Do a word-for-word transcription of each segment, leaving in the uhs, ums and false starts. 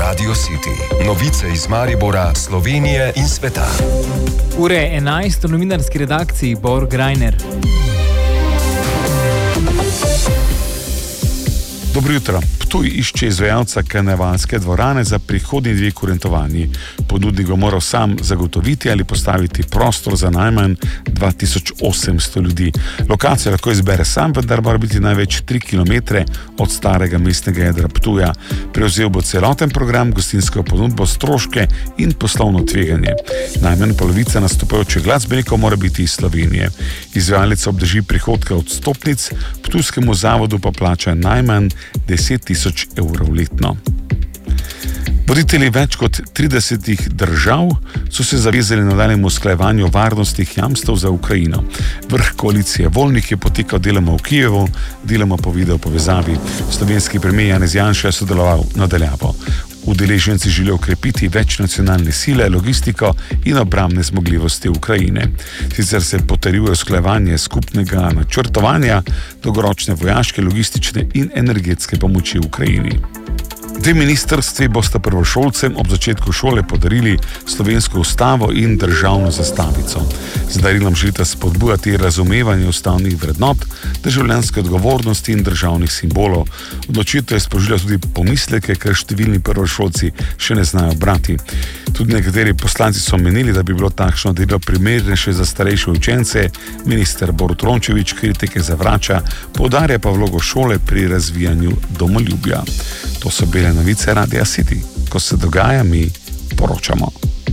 Radio City. Novice iz Maribora, Slovenije in sveta. Ure enajst v novinarski redakciji Bor Grajner. Dobro jutro. Ptuj išče izvajalca karnevalske dvorane za prihodnji dve kurentovanji. Ponudnik bo moral sam zagotoviti ali postaviti prostor za najmanj dva tisoč osemsto ljudi. Lokacijo lahko izbere sam, vendar mora biti največ tri kilometre od starega mestnega jedra Ptuja. Prevzel bo celoten program, gostinsko ponudbo, stroške in poslovno tveganje. Najmanj polovica nastopajočih glasbenikov mora biti iz Slovenije. Izvajalec obdrži prihodke od vstopnic, ptujskemu zavodu pa plača najmanj deset tisoč evrov letno. Voditelji več kot tridesetih držav so se zavezali nadaljnjemu usklajevanju varnostnih jamstev za Ukrajino. Vrh koalicije voljnih je potekal deloma v Kijevu, deloma po video povezavi. Slovenski premier Janez Janša je sodeloval nadaljavo. Udeleženci želijo okrepiti večnacionalne sile, logistiko in obrambne zmogljivosti Ukrajine. Sicer se potrjuje usklajevanje skupnega načrtovanja, dolgoročne vojaške, logistične in energetske pomoči Ukrajini. Dve ministrstvi bosta prvošolcem ob začetku šole podarili slovensko ustavo in državno zastavico. Z darilom želita spodbujati razumevanje ustavnih vrednot, državljanske odgovornosti in državnih simbolov. Odločitev je sprožila tudi pomisleke, ker številni prvošolci še ne znajo brati. Tudi nekateri poslanci so menili, da bi bilo takšno delo primernejše za starejše učence. Minister Borut Rončević kritike zavrača, poudarja pa vlogo šole pri razvijanju domoljubja. To so bile novice Radia City. Ko se dogaja, mi poročamo.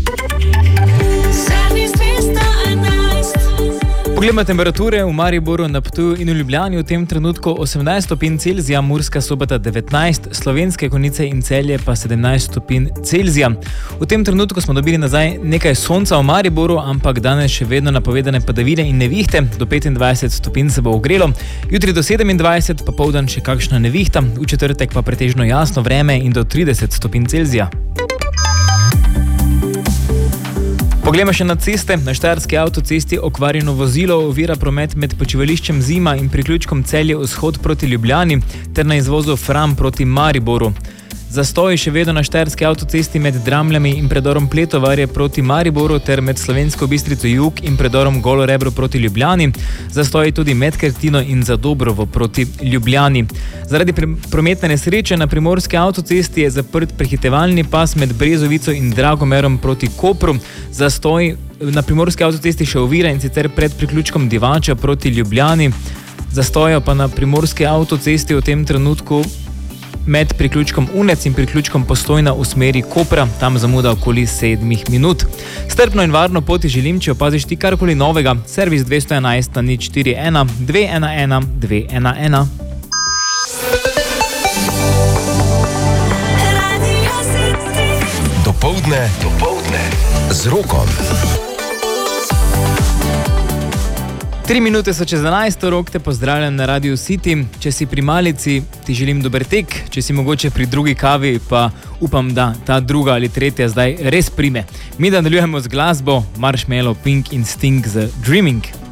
Poglejmo temperature v Mariboru, na Ptuju in v Ljubljani v tem trenutku osemnajst stopinj Celzija, Murska Sobota devetnajst, Slovenske Konjice in Celje pa sedemnajst stopinj Celzija. V tem trenutku smo dobili nazaj nekaj sonca v Mariboru, ampak danes še vedno napovedane padavine in nevihte. Do petindvajset stopinj se bo ogrelo, jutri do sedemindvajset, popoldan še kakšna nevihta, v četrtek pa pretežno jasno vreme in do trideset stopinj Celzija. Poglejmo še na ceste. Na štajerski avtocesti okvarjeno vozilo ovira promet med počivališčem Zima in priključkom Celje vzhod proti Ljubljani ter na izvozu Fram proti Mariboru. Zastoji še vedno na štajerski avtocesti med Dramljami in predorom Pletovarje proti Mariboru ter med Slovensko Bistrico Jug in predorom Golo Rebro proti Ljubljani. Zastoji tudi med Kertino in Zadobrovo proti Ljubljani. Zaradi prometne nesreče na primorski avtocesti je zaprt prehitevalni pas med Brezovico in Dragomerom proti Kopru. Zastoji na primorski avtocesti še ovira in sicer pred priključkom Divača proti Ljubljani. Zastojijo pa na primorski avtocesti v tem trenutku med priključkom Unec in priključkom Postojna v smeri Kopra, tam zamuda okoli sedmih minut. Strpno in varno poti želim, če opaziš ti karkoli novega. Servis dvesto enajst na nič štiri ena dve ena ena dve ena ena. Dopoldne, dopoldne z Rokom. Tri minute so čez enajst, Rok te pozdravljam na Radio City. Če si pri malici, ti želim dober tek, če si mogoče pri drugi kavi, pa upam, da ta druga ali tretja zdaj res prime. Mi nadaljujemo z glasbo, Marshmallow, Pink in Sting z Dreaming.